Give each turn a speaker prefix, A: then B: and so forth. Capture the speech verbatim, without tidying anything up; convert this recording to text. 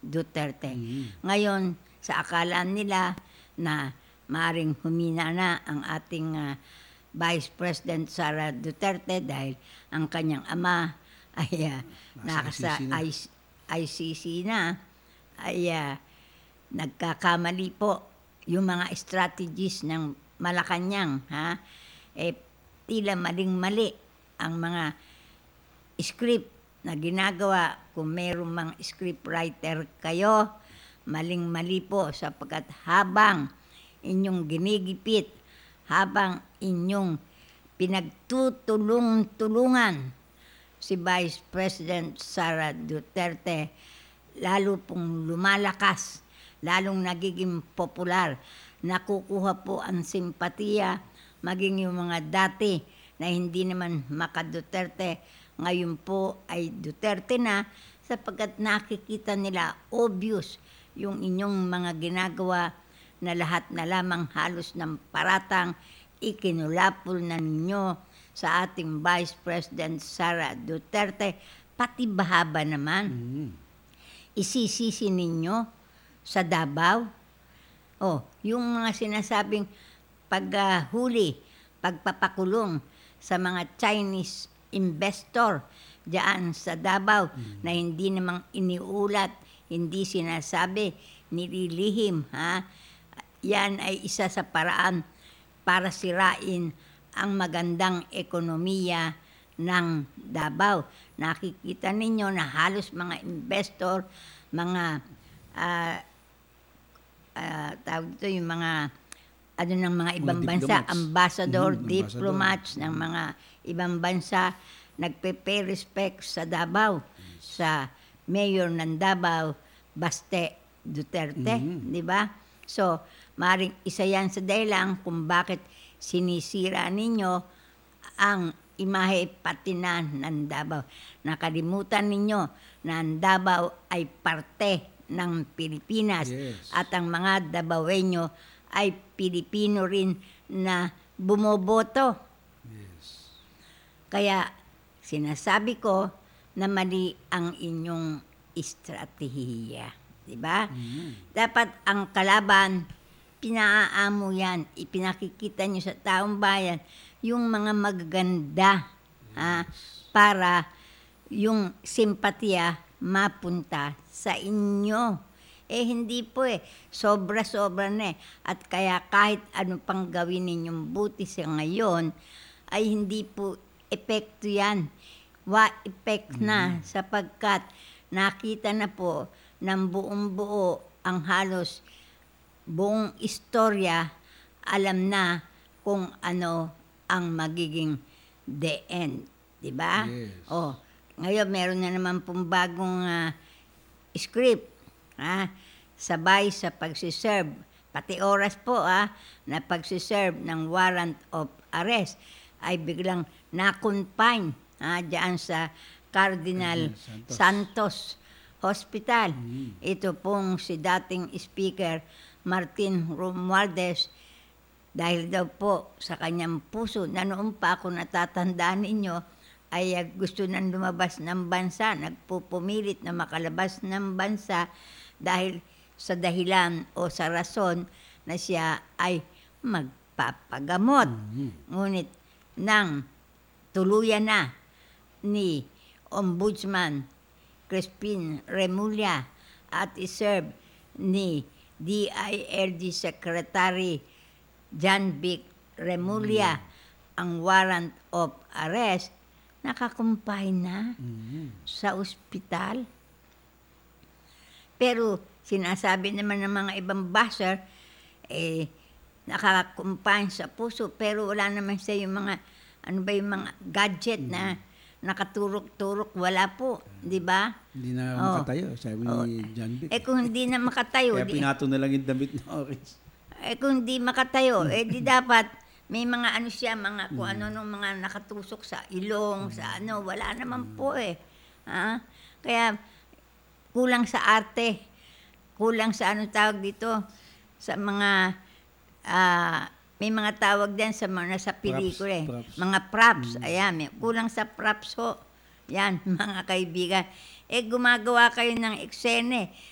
A: Duterte.
B: Mm.
A: Ngayon, sa akala nila na maaring humina na ang ating ah, Vice President Sara Duterte dahil ang kanyang ama ay ah,
B: Nasa
A: nakasa
B: I C C na.
A: I C- I C C na, ay ah, nagkakamali po yung mga strategies ng Malacanang, ha? Eh, tila maling-mali ang mga script na ginagawa. Kung mayroong mga script writer kayo, maling-mali po sapagkat habang inyong ginigipit, habang inyong pinagtutulong-tulungan si Vice President Sara Duterte, lalo pong lumalakas, lalong nagiging popular, nakukuha po ang simpatiya, maging yung mga dati na hindi naman maka-Duterte, ngayon po ay Duterte na, sapagkat nakikita nila obvious yung inyong mga ginagawa na lahat na lamang halos ng paratang ikinulapol na ninyo sa ating Vice President Sara Duterte, pati bahaba naman.
B: Mm.
A: Isisisi ninyo sa Davao. Oh, yung mga sinasabing paghuli, pagpapakulong sa mga Chinese investor diyan sa Davao na hindi namang iniulat, hindi sinasabi, nililihim, ha? Yan ay isa sa paraan para sirain ang magandang ekonomiya ng Davao. Nakikita ninyo na halos mga investor, mga uh, uh, tawag dito yung mga ano ng mga ibang
B: Mga
A: bansa,
B: diplomats.
A: ambassador,
B: Mhm,
A: diplomats
B: ambassador.
A: ng mga ibang bansa nagpe-pay respect sa Davao, sa mayor ng Davao, Baste Duterte,
B: Mhm.
A: di ba? So, maring isa yan sa dahilan kung bakit sinisira ninyo ang imahe pati na ng Davao. Nakalimutan ninyo na ang Davao ay parte ng Pilipinas
B: Yes.
A: at ang mga Davaoeño ay Pilipino rin na bumoboto.
B: Yes.
A: Kaya sinasabi ko na mali ang inyong estratehiya. Di ba?
B: Mm.
A: Dapat ang kalaban, pinaaamo yan, ipinakikita nyo sa taong bayan yung mga magaganda, ha, para yung simpatiya mapunta sa inyo. Eh hindi po eh, sobra-sobra na eh. At kaya kahit ano pang gawin ninyong buti sa ngayon, ay hindi po epekto yan. Wa effect na sapagkat nakita na po ng buong buo ang halos buong istorya, alam na kung ano ang magiging the end. Di ba?
B: Yes.
A: Oh, ngayon meron na naman pong bagong ah, script, ha? Sabay sa pagsiserve, pati oras po ah, na pagsiserve ng warrant of arrest ay biglang na-confine ah, diyan sa Cardinal
B: Cardinal
A: Santos.
B: Santos.
A: Hospital.
B: Mm.
A: Ito pong si dating Speaker Martin Romualdez, dahil daw po sa kanyang puso, na noon pa ako natatandaan ninyo, ay uh, gusto nang lumabas ng bansa, nagpupumilit na makalabas ng bansa dahil sa dahilan o sa rason na siya ay magpapagamot.
B: Mhm.
A: Ngunit nang tuluyan na ni Ombudsman Crispin Remulla at iserve ni D I L G Secretary John Vic Remulla ang warrant of arrest, nakakumpay na
B: Mhm.
A: sa ospital. Pero sinasabi naman ng mga ibang basher, eh, nakakumpay sa puso, pero wala naman siya yung mga, ano ba yung mga gadget na nakaturok-turok, wala po, di ba?
B: Hindi na
A: Oh.
B: makatayo, sabi
A: Oh.
B: ni John Vic.
A: Eh kung hindi na makatayo,
B: Kaya
A: di,
B: pinato na lang yung damit na orange.
A: eh kung hindi makatayo, eh di dapat may mga ano siya, mga kung ano nung mga nakatusok sa ilong, sa ano, wala naman po eh. Ha? Kaya kulang sa arte, kulang sa ano tawag dito, sa mga, ah, may mga tawag din sa mga sa pelikula eh.
B: props.
A: Mga props, ayan, may, kulang sa props ho. Yan, mga kaibigan. Eh, gumagawa kayo ng eksene